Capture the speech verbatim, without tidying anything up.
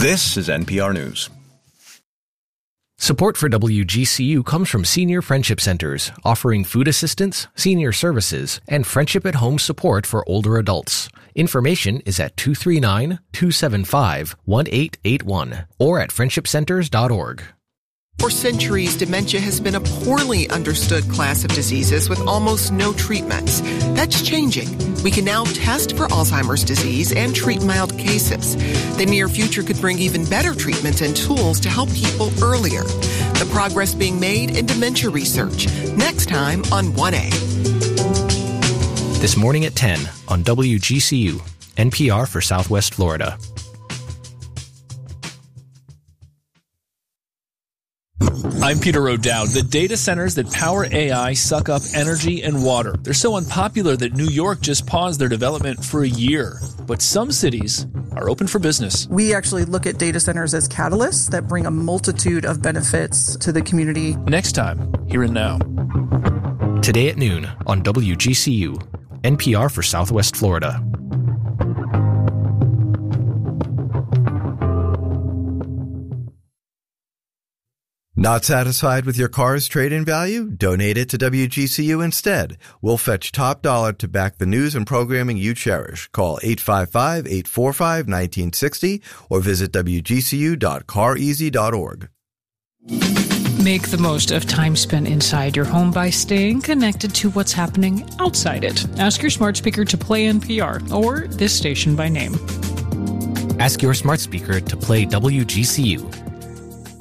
This is N P R News. Support for W G C U comes from Senior Friendship Centers, offering food assistance, senior services, and friendship at home support for older adults. Information is at two three nine, two seven five, one eight eight one or at friendship centers dot org. For centuries, dementia has been a poorly understood class of diseases with almost no treatments. That's changing. We can now test for Alzheimer's disease and treat mild cases. The near future could bring even better treatments and tools to help people earlier. The progress being made in dementia research. Next time on one A. This morning at ten on W G C U, N P R for Southwest Florida. I'm Peter O'Dowd. The data centers that power A I suck up energy and water. They're so unpopular that New York just paused their development for a year. But some cities are open for business. We actually look at data centers as catalysts that bring a multitude of benefits to the community. Next time, here and now. Today at noon on W G C U, N P R for Southwest Florida. Not satisfied with your car's trade-in value? Donate it to W G C U instead. We'll fetch top dollar to back the news and programming you cherish. Call eight five five, eight four five, one nine six zero or visit w g c u dot car easy dot org. Make the most of time spent inside your home by staying connected to what's happening outside it. Ask your smart speaker to play N P R or this station by name. Ask your smart speaker to play W G C U.